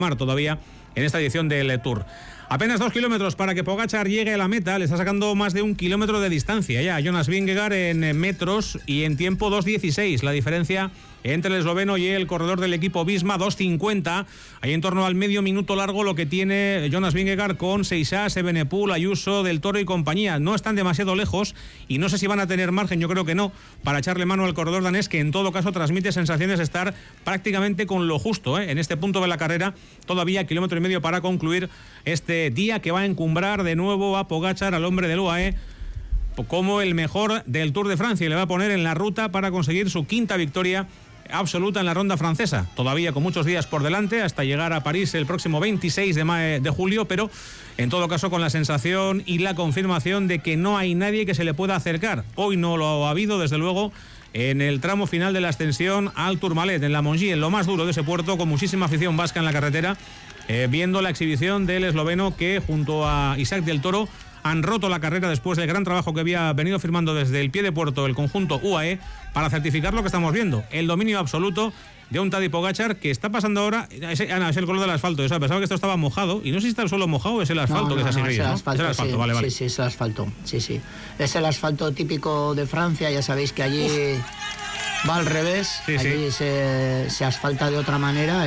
todavía en esta edición del Tour. Apenas 2 kilómetros para que Pogačar llegue a la meta. Le está sacando más de 1 kilómetro de distancia ya a Jonas Vingegaard en metros y en tiempo 2.16. La diferencia entre el esloveno y el corredor del equipo Visma, 2.50. Ahí en torno al medio minuto largo lo que tiene Jonas Vingegaard con Seixas, Evenepoel, Ayuso, Del Toro y compañía. No están demasiado lejos y no sé si van a tener margen, yo creo que no, para echarle mano al corredor danés, que en todo caso transmite sensaciones de estar prácticamente con lo justo, en este punto de la carrera. Todavía 1,5 kilómetros para concluir este día, que va a encumbrar de nuevo a Pogačar, al hombre del UAE, como el mejor del Tour de Francia, y le va a poner en la ruta para conseguir su 5ª victoria absoluta en la ronda francesa. Todavía con muchos días por delante hasta llegar a París el próximo 26 de julio, pero en todo caso con la sensación y la confirmación de que no hay nadie que se le pueda acercar. Hoy no lo ha habido, desde luego, en el tramo final de la ascensión al Tourmalet, en la Mongie, en lo más duro de ese puerto, con muchísima afición vasca en la carretera, viendo la exhibición del esloveno, que junto a Isaac Del Toro han roto la carrera después del gran trabajo que había venido firmando desde el pie de puerto el conjunto UAE para certificar lo que estamos viendo, el dominio absoluto de un Tadej Pogačar, que está pasando ahora. Es el color del asfalto. Pensaba que esto estaba mojado, y no sé si está el suelo mojado o es el asfalto, que es así gris, ¿no? Es el asfalto, sí, vale. Sí, es el asfalto, sí. Es el asfalto típico de Francia, ya sabéis que allí va al revés, allí se asfalta de otra manera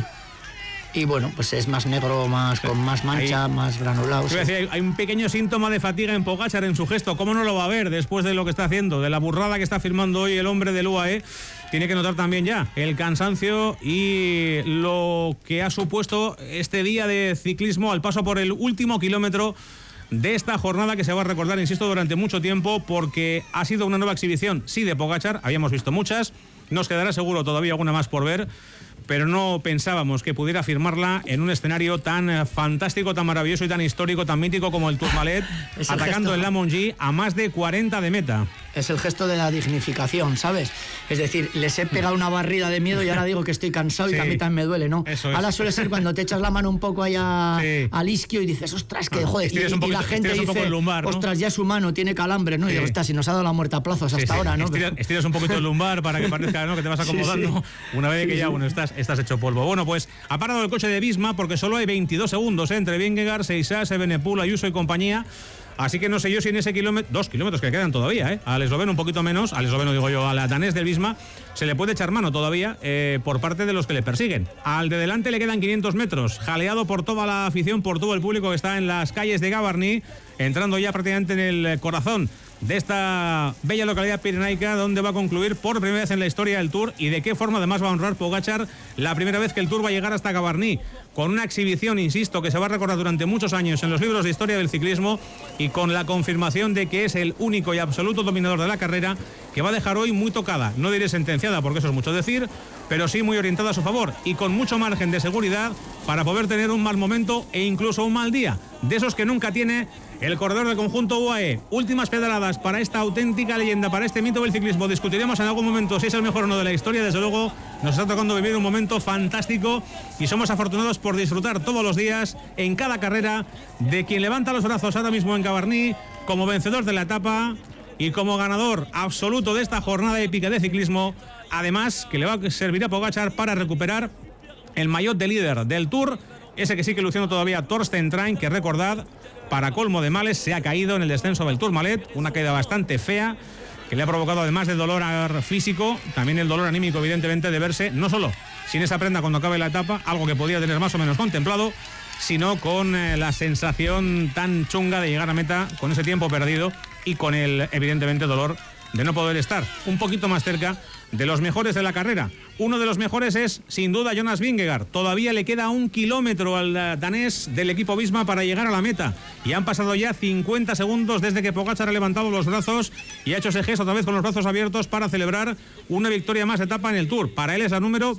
y bueno, pues es más negro, con más mancha, más granulado. Hay un pequeño síntoma de fatiga en Pogačar, en su gesto. ¿Cómo no lo va a ver después de lo que está haciendo, de la burrada que está firmando hoy el hombre del UAE? Tiene que notar también ya el cansancio y lo que ha supuesto este día de ciclismo al paso por el último kilómetro de esta jornada, que se va a recordar, insisto, durante mucho tiempo, porque ha sido una nueva exhibición, sí, de Pogačar. Habíamos visto muchas, nos quedará seguro todavía alguna más por ver, pero no pensábamos que pudiera firmarla en un escenario tan fantástico, tan maravilloso y tan histórico, tan mítico como el Tourmalet, atacando en la Mongie a más de 40 de meta. Es el gesto de la dignificación, ¿sabes? Es decir, les he pegado una barrida de miedo y ahora digo que estoy cansado y que a mí también me duele, ¿no? Ahora suele ser cuando te echas la mano un poco allá al isquio y dices, ostras, que joder, y la gente dice, lumbar, ¿no? Ostras, ya es humano, tiene calambre, ¿no? Y digo, ostras, si nos ha dado la muerte a plazos hasta ahora, ¿no? Estiras un poquito el lumbar para que parezca, ¿no?, que te vas acomodando una vez que ya, bueno, estás hecho polvo. Bueno, pues ha parado el coche de Visma porque solo hay 22 segundos entre Vingegaard, Seixas, Evenepoel, Ayuso y compañía. Así que no sé yo si en ese 2 kilómetros que quedan todavía, al esloveno un poquito menos, al danés del Visma, se le puede echar mano todavía por parte de los que le persiguen. Al de delante le quedan 500 metros, jaleado por toda la afición, por todo el público que está en las calles de Gavarnie, entrando ya prácticamente en el corazón de esta bella localidad pirenaica, donde va a concluir por primera vez en la historia del Tour, y de qué forma además va a honrar Pogačar la primera vez que el Tour va a llegar hasta Gavarnie, con una exhibición, insisto, que se va a recordar durante muchos años en los libros de historia del ciclismo, y con la confirmación de que es el único y absoluto dominador de la carrera, que va a dejar hoy muy tocada, no diré sentenciada porque eso es mucho decir, pero sí muy orientada a su favor y con mucho margen de seguridad para poder tener un mal momento e incluso un mal día, de esos que nunca tiene el corredor del conjunto UAE. Últimas pedaladas para esta auténtica leyenda, para este mito del ciclismo. Discutiremos en algún momento si es el mejor o no de la historia. Desde luego nos está tocando vivir un momento fantástico y somos afortunados por disfrutar todos los días, en cada carrera, de quien levanta los brazos ahora mismo en Gavarnie como vencedor de la etapa y como ganador absoluto de esta jornada épica de ciclismo. Además, que le va a servir a Pogačar para recuperar el maillot de líder del Tour, ese que sigue luciendo todavía Torsten Train, que recordad, para colmo de males, se ha caído en el descenso del Tourmalet, una caída bastante fea, que le ha provocado, además del dolor físico, también el dolor anímico, evidentemente, de verse no solo sin esa prenda cuando acabe la etapa, algo que podía tener más o menos contemplado, sino con la sensación tan chunga de llegar a meta con ese tiempo perdido y con el, evidentemente, dolor de no poder estar un poquito más cerca de los mejores de la carrera. Uno de los mejores es, sin duda, Jonas Vingegaard. Todavía le queda 1 kilómetro al danés del equipo Visma para llegar a la meta. Y han pasado ya 50 segundos desde que Pogačar ha levantado los brazos y ha hecho ese gesto otra vez con los brazos abiertos para celebrar una victoria más de etapa en el Tour. Para él es la número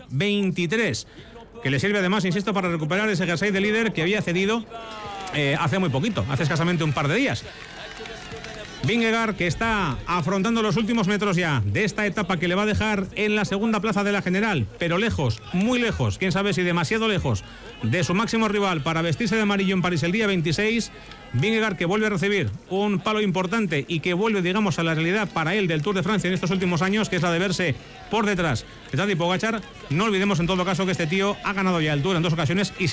23, que le sirve además, insisto, para recuperar ese jersey de líder que había cedido hace muy poquito, hace escasamente un par de días. Vingegaard, que está afrontando los últimos metros ya de esta etapa que le va a dejar en la segunda plaza de la general, pero lejos, muy lejos, quién sabe si demasiado lejos de su máximo rival para vestirse de amarillo en París el día 26. Vingegaard, que vuelve a recibir un palo importante y que vuelve, digamos, a la realidad para él del Tour de Francia en estos últimos años, que es la de verse por detrás de Tadej Pogačar. No olvidemos en todo caso que este tío ha ganado ya el Tour en 2 ocasiones y